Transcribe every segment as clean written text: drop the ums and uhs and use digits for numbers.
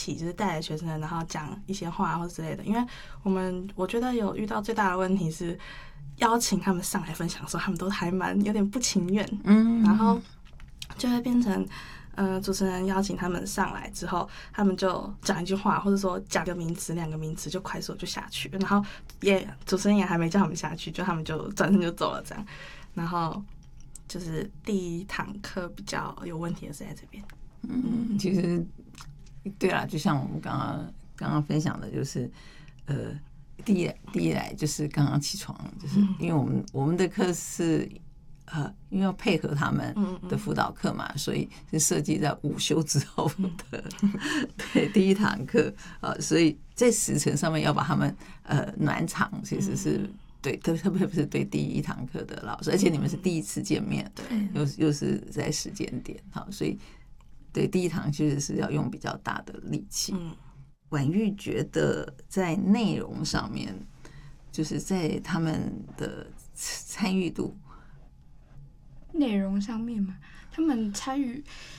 起就是带着学生然后讲一些话或之类的，因为我觉得有遇到最大的问题是邀请他们上来分享的时候，他们都还有点不情愿，然后就会变成主持人邀请他们上来之后，他们就讲一句话，或者说讲个名词、2个名词，就快速就下去，然后主持人也还没叫他们下去，就他们就转身就走了这样。然后就是第一堂课比较有问题的是在这边。 其实对啦，就像我们刚刚分享的，就是第一来就是刚刚起床，就是因为我们的课是。因为要配合他们的辅导课嘛，所以是设计在午休之后的对第一堂课所以在时程上面要把他们暖场，其实是对，特别是对第一堂课的老师，而且你们是第一次见面，又是在时间点，好，所以对第一堂其实是要用比较大的力气。婉玉觉得在内容上面，就是在他们的参与度。 内容上面嘛，他们参与，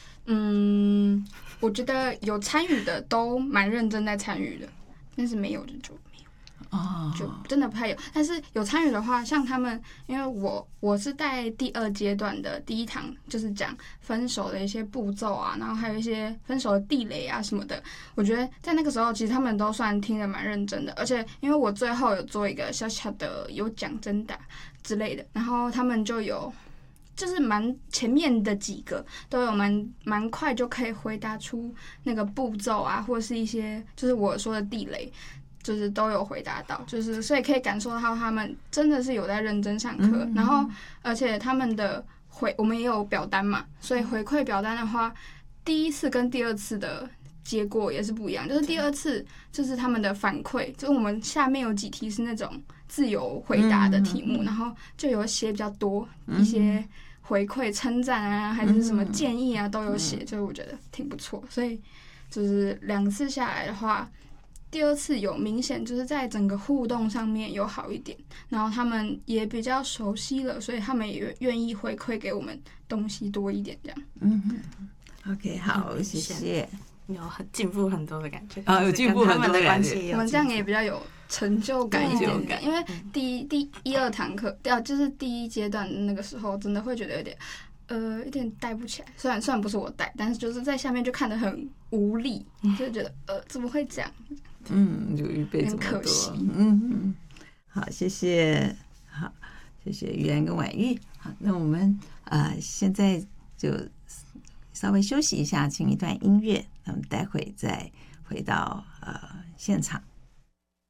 我觉得有参与的都蛮认真在参与的，但是没有的就没有，就真的不太有。但是有参与的话，像他们，因为我是在第2阶段的第1堂，就是讲分手的一些步骤啊，然后还有一些分手的地雷啊什么的。我觉得在那个时候，其实他们都算听得蛮认真的，而且因为我最后有做一个小小的有奖征答之类的，然后他们就是蛮前面的几个都有蛮快就可以回答出那个步骤啊，或者是一些就是我说的地雷，就是都有回答到，就是所以可以感受到他们真的是有在认真上课，然后而且他们的我们也有表单嘛，所以回馈表单的话，第1次跟第2次的结果也是不一样，就是第2次就是他们的反馈，就是我们下面有几题是那种自由回答的题目，然后就有写比较多一些回馈称赞啊，还是什么建议啊都有写，所以我觉得挺不错。所以就是2次下来的话，第2次有明显就是在整个互动上面有好一点，然后他们也比较熟悉了，所以他们也愿意回馈给我们东西多一点这样。 OK， 好，谢谢。 有进步很多的感觉有进步很多的感觉， 我们这样也比较有成就感一点点，因为第1、2堂课，就是第1阶段的那个时候，真的会觉得有点带不起来。虽然不是我带，但是就是在下面就看得很无力，就觉得怎么会这样？ 就预备这么多， 很可惜。 好，谢谢，好，谢谢于安跟婉玉。好，那我们现在就稍微休息一下，请一段音乐，那我们待会再回到现场。